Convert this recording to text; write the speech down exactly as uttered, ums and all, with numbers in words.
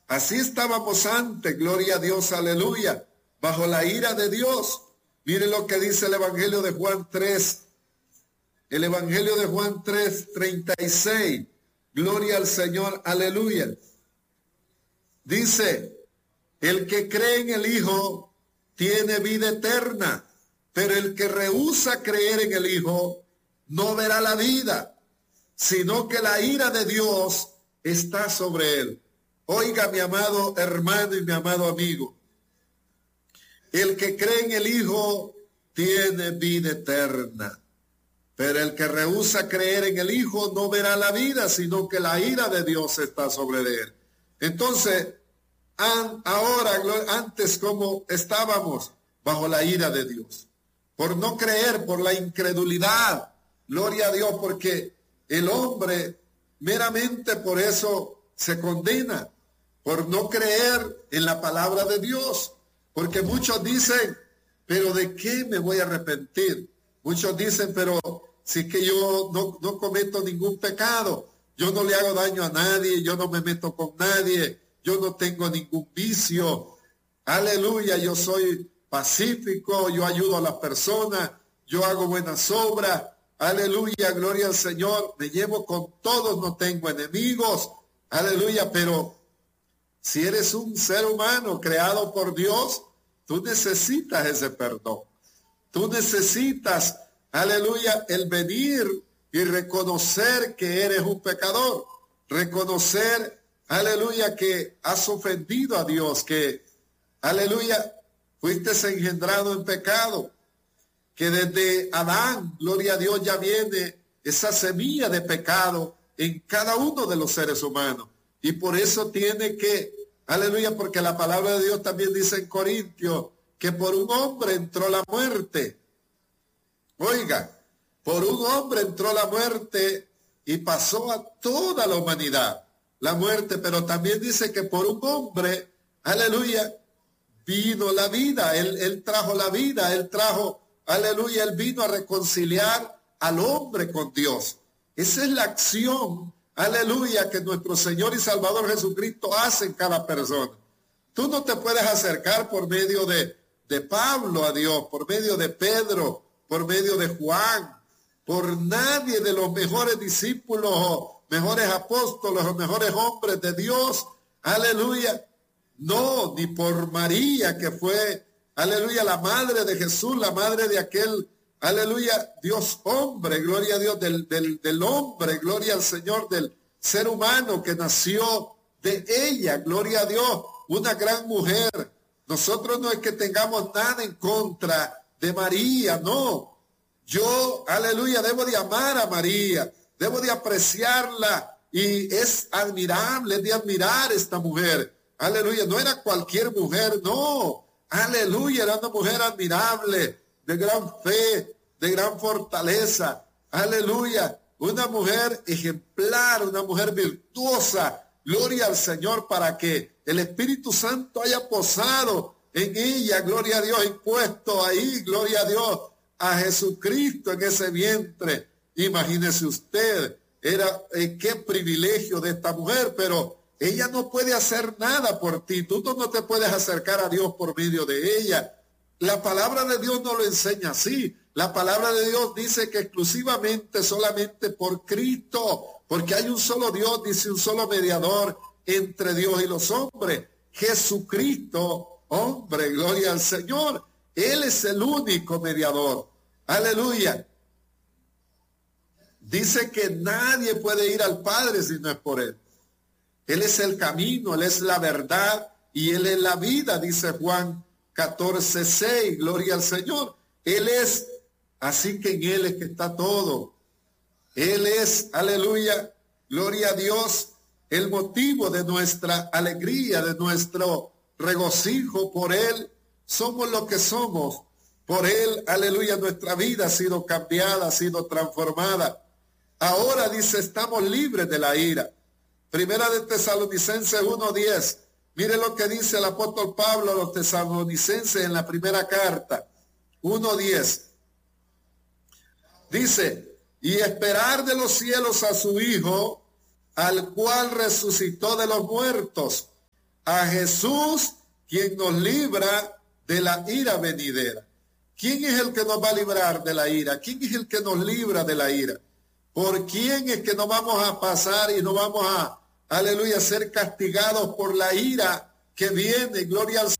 Así estábamos antes, gloria a Dios, aleluya, bajo la ira de Dios. Mire lo que dice el Evangelio de Juan tres. El Evangelio de Juan tres, treinta y seis. Gloria al Señor, aleluya. Dice, el que cree en el Hijo tiene vida eterna, pero el que rehúsa creer en el Hijo no verá la vida, sino que la ira de Dios está sobre él. Oiga, mi amado hermano y mi amado amigo, el que cree en el Hijo tiene vida eterna, pero el que rehúsa creer en el Hijo no verá la vida, sino que la ira de Dios está sobre él. Entonces, ahora, antes como estábamos bajo la ira de Dios, por no creer, por la incredulidad, gloria a Dios, porque el hombre meramente por eso se condena, por no creer en la palabra de Dios, porque muchos dicen, pero ¿de qué me voy a arrepentir? Muchos dicen, pero si es que yo no, no cometo ningún pecado, yo no le hago daño a nadie, yo no me meto con nadie, yo no tengo ningún vicio, aleluya, yo soy pacífico, yo ayudo a las personas, yo hago buenas obras, aleluya, gloria al Señor, me llevo con todos, no tengo enemigos, aleluya, pero si eres un ser humano creado por Dios, tú necesitas ese perdón, tú necesitas, aleluya, el venir y reconocer que eres un pecador, reconocer, aleluya, que has ofendido a Dios, que, aleluya, fuiste engendrado en pecado, que desde Adán, gloria a Dios, ya viene esa semilla de pecado en cada uno de los seres humanos. Y por eso tiene que, aleluya, porque la palabra de Dios también dice en Corintios que por un hombre entró la muerte. Oiga, por un hombre entró la muerte y pasó a toda la humanidad la muerte, pero también dice que por un hombre, aleluya, vino la vida, él, él trajo la vida, él trajo, aleluya, él vino a reconciliar al hombre con Dios. Esa es la acción, aleluya, que nuestro Señor y Salvador Jesucristo hace en cada persona. Tú no te puedes acercar por medio de, de Pablo a Dios, por medio de Pedro, por medio de Juan, por nadie de los mejores discípulos o mejores apóstoles o mejores hombres de Dios, aleluya. No, ni por María, que fue, aleluya, la madre de Jesús, la madre de aquel, aleluya, Dios hombre, gloria a Dios, del, del, del hombre, gloria al Señor, del ser humano que nació de ella, gloria a Dios, una gran mujer. Nosotros no es que tengamos nada en contra de María, no. Yo, aleluya, debo de amar a María, debo de apreciarla, y es admirable, es de admirar esta mujer. Aleluya, no era cualquier mujer, no. Aleluya, era una mujer admirable, de gran fe, de gran fortaleza. Aleluya, una mujer ejemplar, una mujer virtuosa. Gloria al Señor, para que el Espíritu Santo haya posado en ella, gloria a Dios, y puesto ahí, gloria a Dios, a Jesucristo en ese vientre. Imagínese usted, era eh, qué privilegio de esta mujer, pero ella no puede hacer nada por ti. Tú no te puedes acercar a Dios por medio de ella. La palabra de Dios no lo enseña así. La palabra de Dios dice que exclusivamente, solamente por Cristo, porque hay un solo Dios, dice un solo mediador entre Dios y los hombres. Jesucristo, hombre, gloria al Señor. Él es el único mediador. Aleluya. Dice que nadie puede ir al Padre si no es por Él. Él es el camino, Él es la verdad y Él es la vida, dice Juan catorce, seis, gloria al Señor. Él es, así que en Él es que está todo. Él es, aleluya, gloria a Dios, el motivo de nuestra alegría, de nuestro regocijo. Por Él somos lo que somos. Por Él, aleluya, nuestra vida ha sido cambiada, ha sido transformada. Ahora, dice, estamos libres de la ira. Primera de Tesalonicenses uno diez. Mire lo que dice el apóstol Pablo a los tesalonicenses en la primera carta. uno diez. Dice, y esperar de los cielos a su Hijo, al cual resucitó de los muertos, a Jesús, quien nos libra de la ira venidera. ¿Quién es el que nos va a librar de la ira? ¿Quién es el que nos libra de la ira? ¿Por quién es que no vamos a pasar y no vamos a, aleluya, ser castigados por la ira que viene? Gloria al